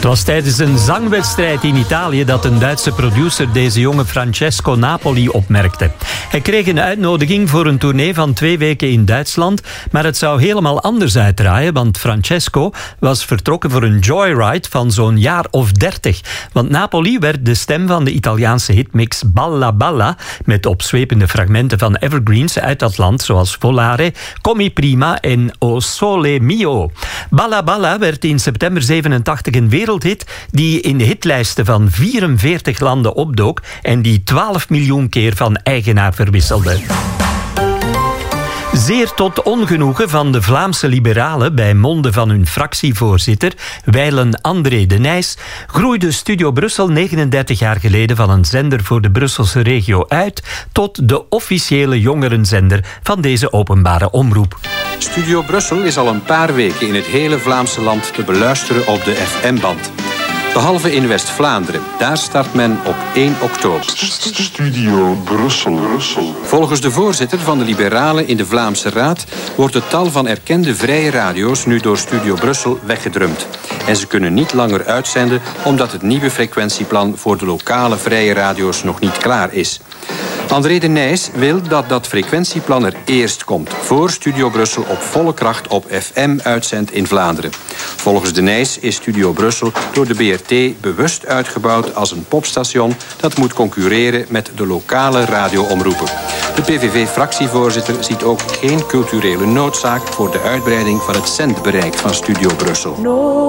was tijdens een zangwedstrijd in Italië dat een Duitse producer deze jonge Francesco Napoli opmerkte. Hij kreeg een uitnodiging voor een tournee van 2 weken in Duitsland, maar het zou helemaal anders uitdraaien, want Francesco was vertrokken voor een joyride van zo'n jaar of 30. Want Napoli werd de stem van de Italiaanse hitmix Balla Balla, met opzwepende fragmenten van evergreens uit dat land, zoals Volare, Come Prima en O Sole Mio. Balla Balla werd in september 87 een wereldhit die in de hitlijsten van 44 landen opdook en die 12 miljoen keer van eigenaar verwisselde. Zeer tot ongenoegen van de Vlaamse liberalen bij monden van hun fractievoorzitter, wijlen André de Nijs, groeide Studio Brussel 39 jaar geleden van een zender voor de Brusselse regio uit tot de officiële jongerenzender van deze openbare omroep. Studio Brussel is al een paar weken in het hele Vlaamse land te beluisteren op de FM-band. Behalve in West-Vlaanderen. Daar start men op 1 oktober. Studio Brussel. Volgens de voorzitter van de Liberalen in de Vlaamse Raad wordt het tal van erkende vrije radio's nu door Studio Brussel weggedrumd. En ze kunnen niet langer uitzenden omdat het nieuwe frequentieplan voor de lokale vrije radio's nog niet klaar is. André de Nijs wil dat dat frequentieplan er eerst komt, voor Studio Brussel op volle kracht op FM uitzendt in Vlaanderen. Volgens de Nijs is Studio Brussel door de BRT bewust uitgebouwd als een popstation dat moet concurreren met de lokale radioomroepen. De PVV-fractievoorzitter ziet ook geen culturele noodzaak voor de uitbreiding van het zendbereik van Studio Brussel.